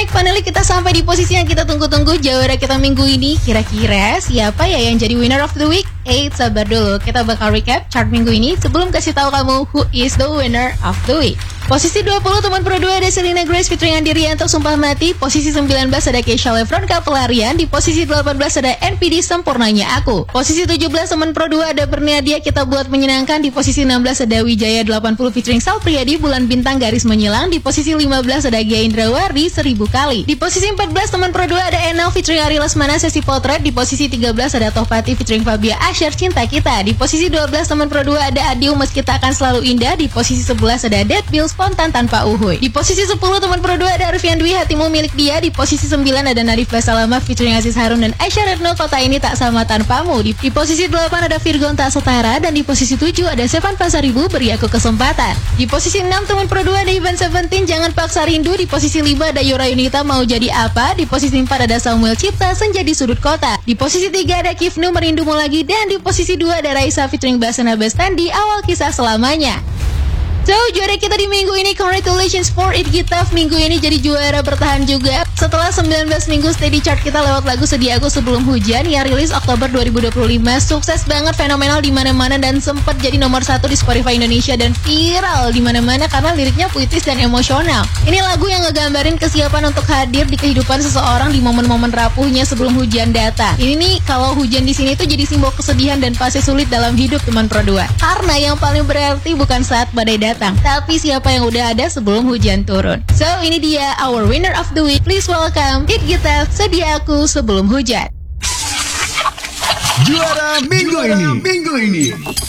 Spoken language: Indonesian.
finally kita sampai di posisi yang kita tunggu-tunggu, jawara kita minggu ini. Kira-kira siapa ya yang jadi winner of the week? Sabar dulu, kita bakal recap chart minggu ini sebelum kasih tahu kamu who is the winner of the week. Posisi 20 teman pro 2 ada Selena Grace featuring Andi Rianto Sumpah Mati. Posisi 19 ada Keisha Lefron Pelarian. Di posisi 18 ada NPD Sempurnanya Aku. Posisi 17 teman pro 2 ada Bernadia Kita Buat Menyenangkan. Di posisi 16 ada Wijaya 80 featuring Sal Priadi Bulan Bintang Garis Menyilang. Di posisi 15 ada Gia Indrawari 1000 Kali. Di posisi 14 teman pro 2 ada Enel featuring Ari Lesmana Sesi Potret. Di posisi 13 ada Tohpati featuring Fabia Asher Cinta Kita. Di posisi 12 teman pro 2 ada Adiu Meski Takkan Selalu Indah. Di posisi 11 ada Dead Bills Spontan Tanpa Uhuy. Di posisi 10 teman pro 2 ada Arfian Dwi Hatimu Milik Dia. Di posisi 9 ada Nadif Basalamah featuring Aziz Harun dan Aisyah Retno Kota Ini Tak Sama Tanpamu. Di posisi 8 ada Virgon Tak Setara. Dan di posisi 7 ada Sevan Pasaribu Beri Aku Kesempatan. Di posisi 6 teman pro 2 ada Ivan Seventeen Jangan Paksa Rindu. Di posisi 5 ada Yura Yunita Mau Jadi Apa. Di posisi 4 ada Samuel Cipta Senja di Sudut Kota. Di posisi 3 ada Kifnu Merindumu Lagi. Dan di posisi 2 ada Raisa featuring Basana Bestandi Awal Kisah Selamanya. So, juara kita di minggu ini, congratulations for it Gitaf. Minggu ini jadi juara bertahan juga. Setelah 19 minggu steady chart kita lewat lagu Sedia Aku Sebelum Hujan yang rilis Oktober 2025. Sukses banget, fenomenal di mana-mana dan sempat jadi nomor 1 di Spotify Indonesia dan viral di mana-mana karena liriknya puitis dan emosional. Ini lagu yang ngegambarin kesiapan untuk hadir di kehidupan seseorang di momen-momen rapuhnya sebelum hujan datang. Ini nih, kalau hujan di sini tuh jadi simbol kesedihan dan fase sulit dalam hidup teman pro 2. Karena yang paling berarti bukan saat badai datang, tapi siapa yang udah ada sebelum hujan turun. So, ini dia our winner of the week. Please welcome It Gitaf Sedia Aku Sebelum Hujan. Juara minggu ini.